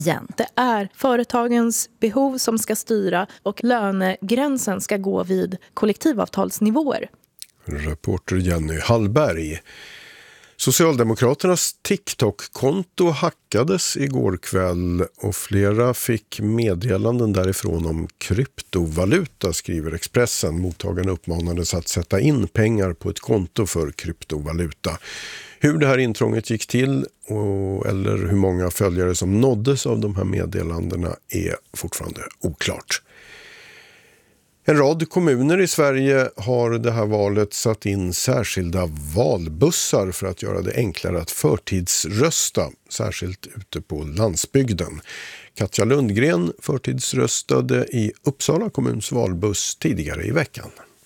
Det är företagens behov som ska styra och lönegränsen ska gå vid kollektivavtalsnivåer. Reporter Jenny Hallberg. Socialdemokraternas TikTok-konto hackades igår kväll och flera fick meddelanden därifrån om kryptovaluta, skriver Expressen. Mottagarna uppmanades att sätta in pengar på ett konto för kryptovaluta. Hur det här intrånget gick till eller hur många följare som nåddes av de här meddelandena är fortfarande oklart. En rad kommuner i Sverige har det här valet satt in särskilda valbussar för att göra det enklare att förtidsrösta, särskilt ute på landsbygden. Katja Lundgren förtidsröstade i Uppsala kommuns valbuss tidigare i veckan.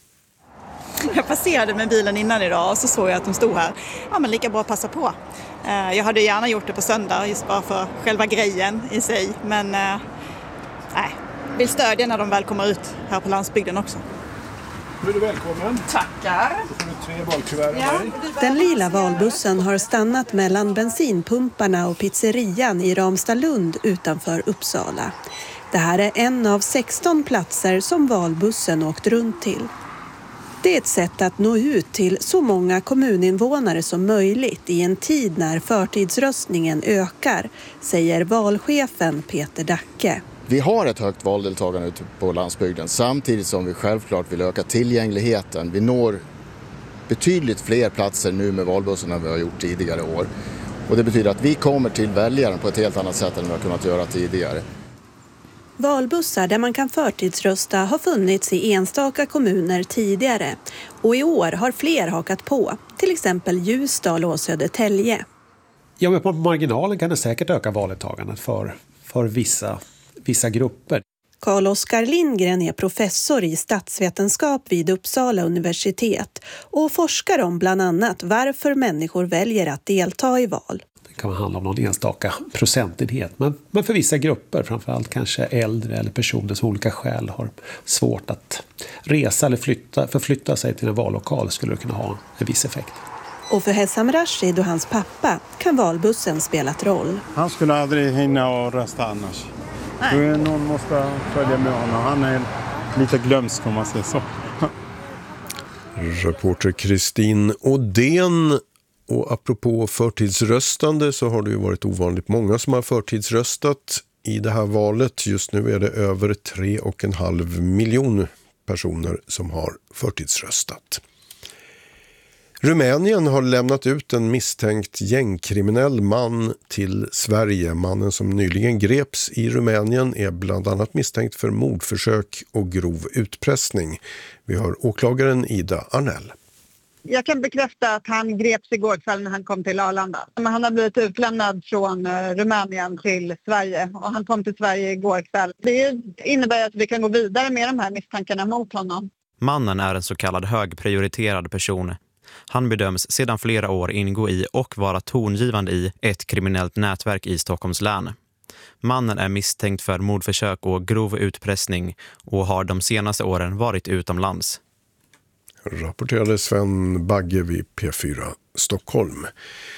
Jag passerade med bilen innan idag och så såg jag att de stod här. Ja, men lika bra att passa på. Jag hade gärna gjort det på söndag just bara för själva grejen i sig. Men nej, vill stödja när de väl kommer ut här på landsbygden också. Nu är du välkommen. Tackar. Då får du 3 valkuvert av mig. Den lila valbussen har stannat mellan bensinpumparna och pizzerian i Ramstadlund utanför Uppsala. Det här är en av 16 platser som valbussen åkt runt till. Det är ett sätt att nå ut till så många kommuninvånare som möjligt i en tid när förtidsröstningen ökar, säger valchefen Peter Dacke. Vi har ett högt valdeltagande ute på landsbygden samtidigt som vi självklart vill öka tillgängligheten. Vi når betydligt fler platser nu med valbussen än vi har gjort tidigare år. Och det betyder att vi kommer till väljaren på ett helt annat sätt än vi har kunnat göra tidigare. Valbussar där man kan förtidsrösta har funnits i enstaka kommuner tidigare och i år har fler hakat på, till exempel Ljusdal och Södertälje. Ja, men på marginalen kan det säkert öka valdeltagandet för vissa grupper. Carl-Oskar Lindgren är professor i statsvetenskap vid Uppsala universitet och forskar om bland annat varför människor väljer att delta i val. Det kan handla om någon enstaka procentenhet, men för vissa grupper, framförallt kanske äldre eller personer som olika skäl har svårt att resa eller förflytta sig till en vallokal, skulle det kunna ha en viss effekt. Och för Hessam Rashid och hans pappa kan valbussen spelat roll. Han skulle aldrig hinna och rösta annars. Någon måste följa med honom. Han är lite glömsk om man säger så. Reporter Kristin Odén. Och apropå förtidsröstande så har det ju varit ovanligt många som har förtidsröstat i det här valet. Just nu är det över 3,5 miljoner personer som har förtidsröstat. Rumänien har lämnat ut en misstänkt gängkriminell man till Sverige. Mannen som nyligen greps i Rumänien är bland annat misstänkt för mordförsök och grov utpressning. Vi har åklagaren Ida Arnell. Jag kan bekräfta att han greps igår kväll när han kom till Arlanda. Han har blivit utlämnad från Rumänien till Sverige och han kom till Sverige igår kväll. Det innebär att vi kan gå vidare med de här misstankarna mot honom. Mannen är en så kallad högprioriterad person. Han bedöms sedan flera år ingå i och vara tongivande i ett kriminellt nätverk i Stockholms län. Mannen är misstänkt för mordförsök och grov utpressning och har de senaste åren varit utomlands. Rapporterade Sven Bagge vid P4 Stockholm.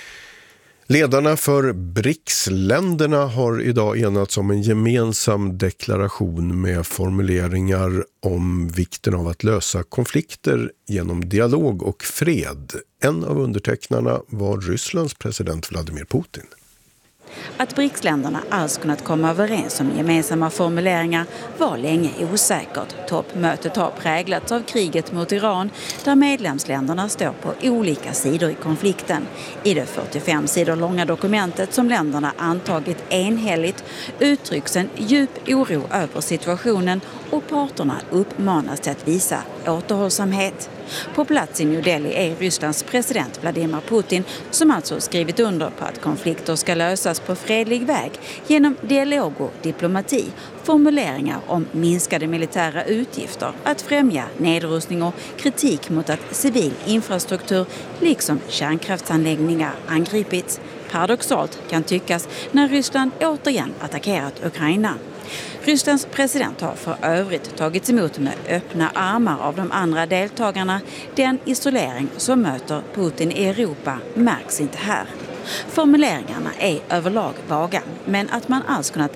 Ledarna för BRICS-länderna har idag enats om en gemensam deklaration med formuleringar om vikten av att lösa konflikter genom dialog och fred. En av undertecknarna var Rysslands president Vladimir Putin. Att BRICS-länderna alls kunnat komma överens om gemensamma formuleringar var länge osäkert. Toppmötet har präglats av kriget mot Iran där medlemsländerna står på olika sidor i konflikten. I det 45 sidor långa dokumentet som länderna antagit enhälligt uttrycks en djup oro över situationen och parterna uppmanas till att visa återhållsamhet. På plats i New Delhi är Rysslands president Vladimir Putin som alltså skrivit under på att konflikter ska lösas på fredlig väg genom dialog och diplomati, formuleringar om minskade militära utgifter, att främja nedrustning och kritik mot att civil infrastruktur liksom kärnkraftsanläggningar angripits. Paradoxalt kan tyckas när Ryssland återigen attackerat Ukraina. Rysslands president har för övrigt tagits emot med öppna armar av de andra deltagarna. Den isolering som möter Putin i Europa märks inte här. Formuleringarna är överlag vaga, men att man alls kunnat